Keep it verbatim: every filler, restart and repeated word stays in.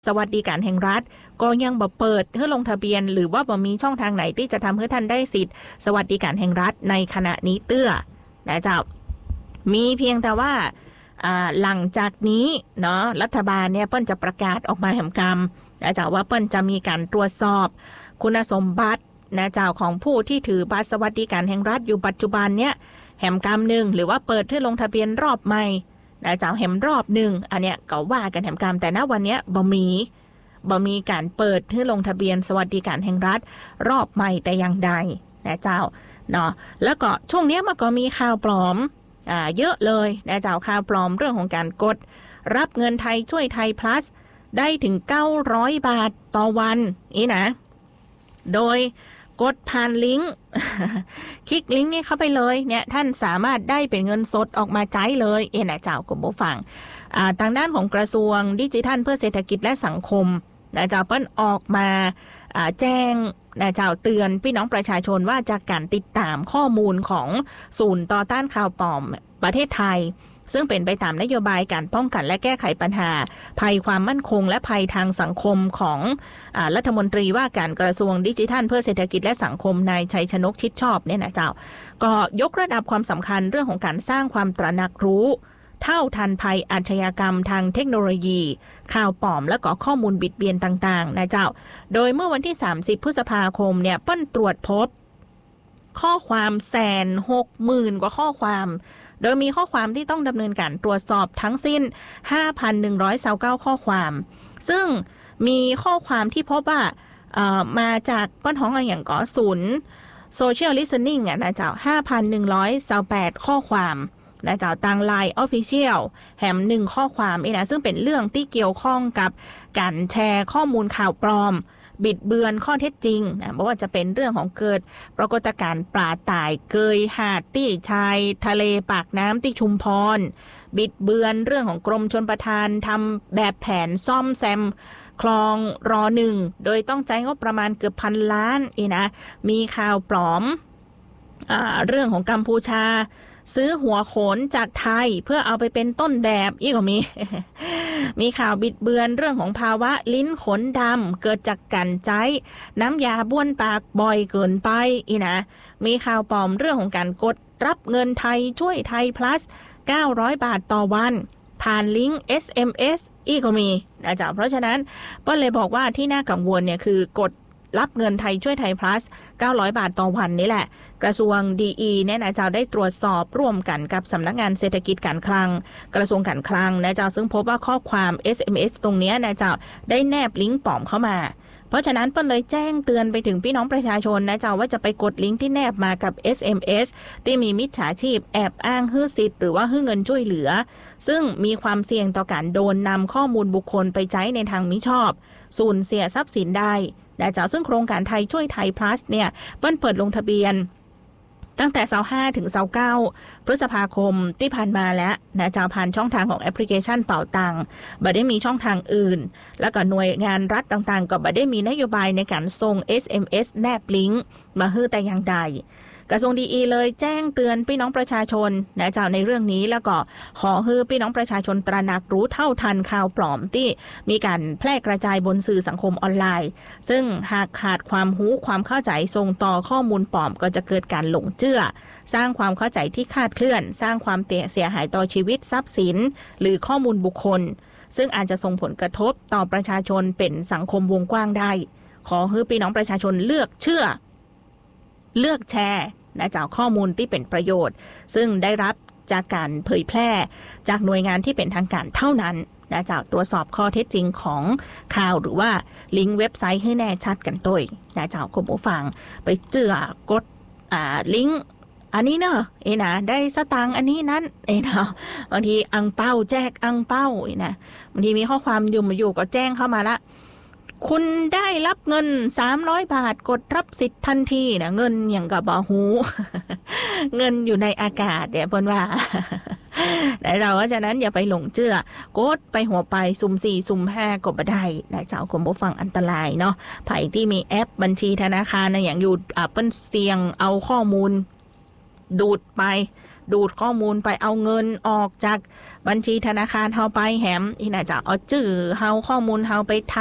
สวัสดิการแห่งรัฐก็ยังบ่เปิดให้ลงทะเบียนหรือว่าบ่มีช่องทางไหนที่จะทำให้ท่านได้สิทธิ์สวัสดิการแห่งรัฐในขณะนี้เตื้อนะเจ้ามีเพียงแต่ว่าหลังจากนี้เนาะรัฐบาลเนี่ยเปิ้นจะประกาศออกมาแห่งกรรมนะเจ้าว่าเปิ้นจะมีการตรวจสอบคุณสมบัตินะเจ้าของผู้ที่ถือบัตรสวัสดิการแห่งรัฐอยู่ปัจจุบันเนี่ยแห่งกรรมหนึ่งหรือว่าเปิดให้ลงทะเบียนรอบใหม่นะเจ้าแห่งรอบหนึ่งอันเนี้ยก็ว่ากันแห่งกรรมแต่ณวันเนี้ยบ่มีบ่มีการเปิดให้ลงทะเบียนสวัสดิการแห่งรัฐรอบใหม่แต่อย่างใดนะเจ้าเนาะแล้วก็ช่วงนี้มันก็มีข่าวปลอมอ่าเยอะเลยนะเจ้าข่าวปลอมเรื่องของการกดรับเงินไทยช่วยไทย plus ได้ถึงเก้าร้อยบาทต่อวันนี่นะโดยกดผ่านลิงก์ คลิกลิงก์นี้เข้าไปเลยเนี่ยท่านสามารถได้เป็นเงินสดออกมาจ่ายเลยเอ็นะเจ้าคุณผู้ฟังทางด้านของกระทรวงดิจิทัลเพื่อเศรษฐกิจและสังคมนะเจ้าเปิ้นออกมาแจ้งนะเจ้าเตือนพี่น้องประชาชนว่าจากการติดตามข้อมูลของศูนย์ต่อต้านข่าวปลอมประเทศไทยซึ่งเป็นไปตามนโยบายการป้องกันและแก้ไขปัญหาภัยความมั่นคงและภัยทางสังคมของอ่ารัฐมนตรีว่าการกระทรวงดิจิทัลเพื่อเศรษฐกิจและสังคมนายชัยชนกชิดชอบเนี่ยนะเจ้าก็ยกระดับความสำคัญเรื่องของการสร้างความตระหนักรู้เท่าทันภัยอาชญากรรมทางเทคโนโลยีข่าวปลอมและก็ข้อมูลบิดเบือนต่างๆนะเจ้าโดยเมื่อวันที่สามสิบพฤษภาคมเนี่ยเปิ้ลตรวจพบข้อความแสนหกหมื่นกว่าข้อความโดยมีข้อความที่ต้องดำเนินการตรวจสอบทั้งสิ้น ห้าพันหนึ่งร้อยยี่สิบเก้า ข้อความซึ่งมีข้อความที่พบว่ามาจากป้นห้องอะไรอย่างก่อศูนย์ Social Listening อ่ะนะเจ้า ห้าพันหนึ่งร้อยยี่สิบแปด ข้อความนะเจ้าตัง ไลน์ Official แถมหนึ่งข้อความเองนะซึ่งเป็นเรื่องที่เกี่ยวข้องกับการแชร์ข้อมูลข่าวปลอมบิดเบือนข้อเท็จจริงนะไม่ว่าจะเป็นเรื่องของเกิดปรากฏการณ์ปลาตายเกยหาดที่ชายทะเลปากน้ำที่ชุมพรบิดเบือนเรื่องของกรมชลประทานทำแบบแผนซ่อมแซมคลองรอหนึ่งโดยต้องใจงบประมาณเกือบพันล้านอีนะมีข่าวปลอมอ่าเรื่องของกัมพูชาซื้อหัวโขนจากไทยเพื่อเอาไปเป็นต้นแบบอีกก็มี มีข่าวบิดเบือนเรื่องของภาวะลิ้นขนดำเกิดจากการใช้น้ำยาบ้วนปากบ่อยเกินไปอีนะมีข่าวปลอมเรื่องของการกดรับเงินไทยช่วยไทย plus เก้าร้อยบาทต่อวันผ่านลิงก์ เอส เอ็ม เอส อีกก็มีนะจ๊ะเพราะฉะนั้นก็เลยบอกว่าที่น่ากังวลเนี่ยคือกดรับเงินไทยช่วยไทย plus เก้าร้อยบาทต่อวันนี่แหละกระทรวง ดี อี เนี่ยนะเจ้าได้ตรวจสอบร่วมกันกับสำนักงานเศรษฐกิจการคลังกระทรวงการคลังนะเจ้าซึ่งพบว่าข้อความ เอส เอ็ม เอส ตรงนี้นะเจ้าได้แนบลิงก์ปลอมเข้ามาเพราะฉะนั้นเปิ้ลเลยแจ้งเตือนไปถึงพี่น้องประชาชนนะเจ้าว่าจะไปกดลิงก์ที่แนบมากับ เอส เอ็ม เอส ที่มีมิจฉาชีพแอบอ้างฮื้อสิทธิ์หรือว่าฮื้อเงินช่วยเหลือซึ่งมีความเสี่ยงต่อการโดนนำข้อมูลบุคคลไปใช้ในทางมิชอบสูญเสียทรัพย์สินได้นะเจ้าซึ่งโครงการไทยช่วยไทย plus เนี่ยเปิ้ลเปิดลงทะเบียนตั้งแต่ยี่สิบห้าถึงยี่สิบเก้าพฤษภาคมที่ผ่านมาแล้วนะเจ้าผ่านช่องทางของแอปพลิเคชันเป่าตังบ่ได้มีช่องทางอื่นแล้วก็หน่วยงานรัฐต่างๆก็บ่ได้มีนโยบายในการส่ง เอส เอ็ม เอส แนบลิงก์มาฮื้อแต่อย่างใดกระทรวง ดี อี เลยแจ้งเตือนพี่น้องประชาชนนะเจ้าในเรื่องนี้แล้วก็ขอให้พี่น้องประชาชนตระหนักรู้เท่าทันข่าวปลอมที่มีการแพร่กระจายบนสื่อสังคมออนไลน์ซึ่งหากขาดความรู้ความเข้าใจส่งต่อข้อมูลปลอมก็จะเกิดการหลงเชื่อสร้างความเข้าใจที่คลาดเคลื่อนสร้างความเสียหายต่อชีวิตทรัพย์สินหรือข้อมูลบุคคลซึ่งอาจจะส่งผลกระทบต่อประชาชนเป็นสังคมวงกว้างได้ขอให้พี่น้องประชาชนเลือกเชื่อเลือกแชร์นะจากข้อมูลที่เป็นประโยชน์ซึ่งได้รับจากการเผยแพร่จากหน่วยงานที่เป็นทางการเท่านั้นนะจากตรวจสอบข้อเท็จจริงของข่าวหรือว่าลิงก์เว็บไซต์ให้แน่ชัดกันตัวนะจากคุณผู้ฟังไปเจือกดอ่าลิงก์อันนี้เนอะเอ็นะได้สตางค์อันนี้นั้นเอ็นะบางทีอังเป้าแจกอังเป้าเอ็นะบางทีมีข้อความอยู่มาอยู่ก็แจ้งเข้ามาละคุณได้รับเงินสามร้อยบาทกดรับสิทธิ์ทันทีนะเงินอย่างกับบาหู เงินอยู่ในอากาศเดี๋ยวเพิ่นว่า แต่เราก็ฉะนั้นอย่าไปหลงเชื่อกดไปหัวไปสุ่มสี่สุ่มห้าก็บ่ได้นะเจ้าคุณผู้ฟังอันตรายเนาะไผที่มีแอปบัญชีธนาคารนะอย่างอยู่อ่ะเปิ้นเสี่ยงเอาข้อมูลดูดไปดูดข้อมูลไปเอาเงินออกจากบัญชีธนาคารเฮาไปแหมอีน่าจะเอาจื่อเฮาข้อมูลเฮาไปท